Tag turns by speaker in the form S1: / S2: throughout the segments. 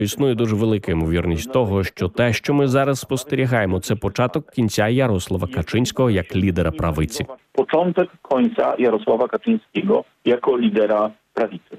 S1: Існує дуже велика ймовірність того, що те, що ми зараз спостерігаємо, це початок кінця Ярослава Качинського як лідера правиці.
S2: Początek końca Jarosława Kaczyńskiego jako lidera prawicy.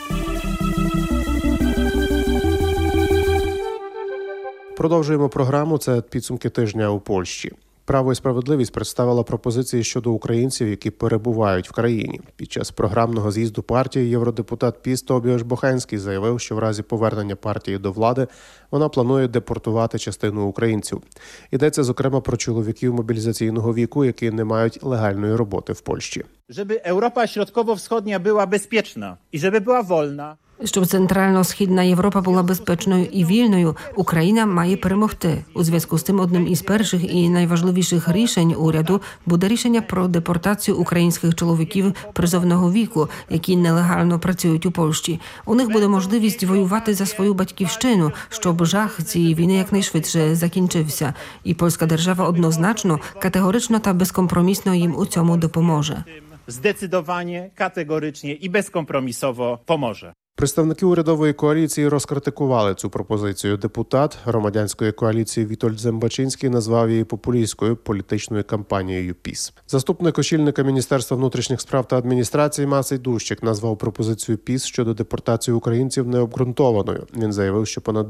S3: Продовжуємо програму. Це підсумки тижня у Польщі. «Право і справедливість» представила пропозиції щодо українців, які перебувають в країні. Під час програмного з'їзду партії євродепутат ПіС Тобіаш Бохенський заявив, що в разі повернення партії до влади вона планує депортувати частину українців. Йдеться, зокрема, про чоловіків мобілізаційного віку, які не мають легальної роботи в Польщі.
S4: Żeby Europa Środkowo-Wschodnia była bezpieczna i żeby była wolna.
S5: Щоб Центрально-Східна Європа була безпечною і вільною, Україна має перемогти. У зв'язку з тим одним із перших і найважливіших рішень уряду буде рішення про депортацію українських чоловіків призовного віку, які нелегально працюють у Польщі. У них буде можливість воювати за свою батьківщину, щоб жах цієї війни якнайшвидше закінчився. І польська держава однозначно, категорично та безкомпромісно їм у цьому допоможе.
S4: Zdecydowanie, kategorycznie i bezkompromisowo pomoże.
S3: Представники урядової коаліції розкритикували цю пропозицію. Депутат громадянської коаліції Вітольд Зембачинський назвав її популістською політичною кампанією ПіС. Заступник очільника Міністерства внутрішніх справ та адміністрації Масей Дущик назвав пропозицію ПіС щодо депортації українців необґрунтованою. Він заявив, що понад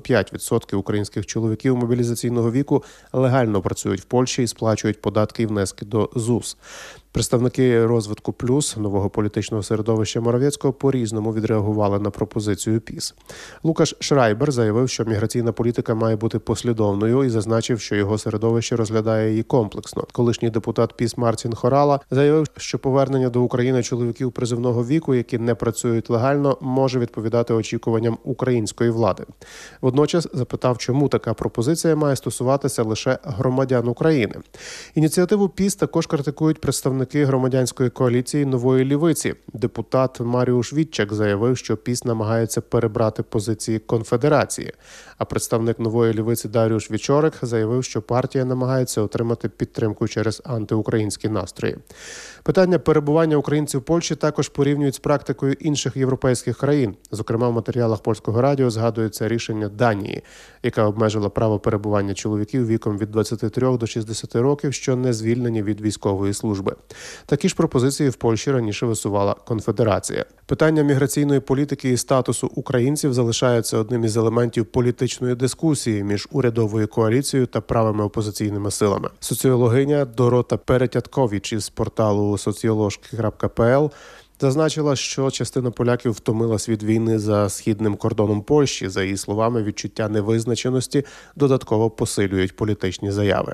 S3: 95% українських чоловіків мобілізаційного віку легально працюють в Польщі і сплачують податки і внески до ЗУС. Представники «Розвитку Плюс» нового політичного середовища Моровецького по-різному відреагували на пропозицію ПіС. Лукаш Шрайбер заявив, що міграційна політика має бути послідовною і зазначив, що його середовище розглядає її комплексно. Колишній депутат ПіС Мартін Хорала заявив, що повернення до України чоловіків призовного віку, які не працюють легально, може відповідати очікуванням української влади. Водночас запитав, чому така пропозиція має стосуватися лише громадян України. Ініціативу ПіС також критикують представники громадянської коаліції «Нової лівиці». Депутат Маріуш Вітчак заявив, що ПіС намагається перебрати позиції конфедерації. А представник «Нової лівиці» Даріуш Вічорик заявив, що партія намагається отримати підтримку через антиукраїнські настрої. Питання перебування українців в Польщі також порівнюють з практикою інших європейських країн. Зокрема, в матеріалах Польського радіо згадується рішення Данії, яка обмежила право перебування чоловіків віком від 23 до 60 років, що не звільнені від військової служби. Такі ж пропозиції в Польщі раніше висувала Конфедерація. Питання міграційної політики і статусу українців залишається одним із елементів політичної дискусії між урядовою коаліцією та правими опозиційними силами. Соціологиня Дорота Перетяткович із порталу sociolożki.pl зазначила, що частина поляків втомилась від війни за східним кордоном Польщі. За її словами, відчуття невизначеності додатково посилюють політичні заяви.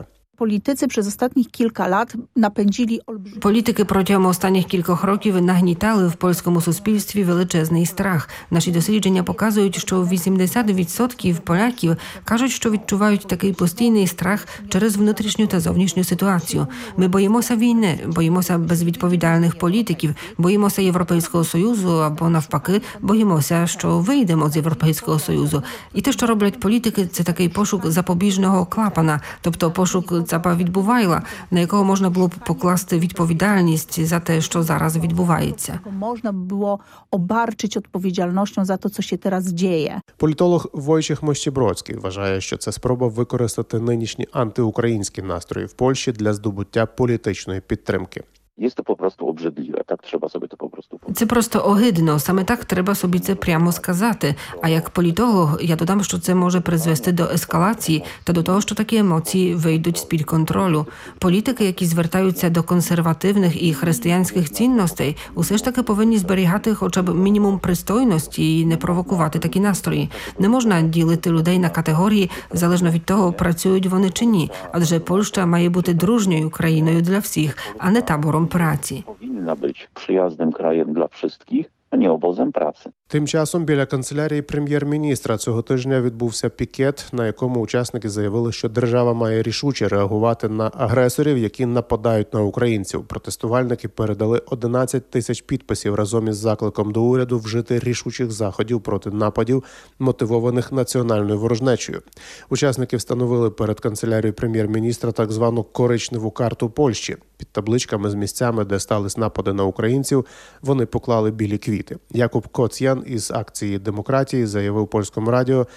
S5: Політики протягом останніх кількох років нагнітали в польському суспільстві величезний страх. Наші дослідження показують, що 80% поляків кажуть, що відчувають такий постійний страх через внутрішню та зовнішню ситуацію. Ми боїмося війни, боїмося безвідповідальних політиків, боїмося Європейського Союзу або навпаки, боїмося, що вийдемо з Європейського Союзу. І те, що роблять політики, це такий пошук запобіжного клапана, тобто пошук Цапа Відбувайла, на якого можна було б покласти відповідальність за те, що зараз відбувається.
S6: Можна було обарчити відповідальністю за те, що ще зараз діє.
S3: Політолог Войчех Мощібродський вважає, що це спроба використати нинішні антиукраїнські настрої в Польщі для здобуття політичної підтримки.
S2: Jest to po prostu obrzydliwe, tak trzeba sobie to po prostu powiedzieć.
S5: Це просто огидно, саме так треба собі це прямо сказати. А як політолог я додам, що це може призвести до ескалації та до того, що такі емоції вийдуть з-під контролю. Політики, які звертаються до консервативних і християнських цінностей, усе ж таки повинні зберігати хоча б мінімум пристойності і не провокувати такі настрої. Не можна ділити людей на категорії, залежно від того, працюють вони чи ні. Адже Польща має бути дружньою країною для всіх, а не табором праці.
S2: Powinna być przyjaznym krajem dla wszystkich, a nie obozem pracy.
S3: Тим часом біля канцелярії прем'єр-міністра цього тижня відбувся пікет, на якому учасники заявили, що держава має рішуче реагувати на агресорів, які нападають на українців. Протестувальники передали 11 тисяч підписів разом із закликом до уряду вжити рішучих заходів проти нападів, мотивованих національною ворожнечею. Учасники встановили перед канцелярією прем'єр-міністра так звану коричневу карту Польщі. Під табличками з місцями, де стались напади на українців, вони поклали білі квіти. Якуб Коцян член із акції демократії, заявив Польському радіо,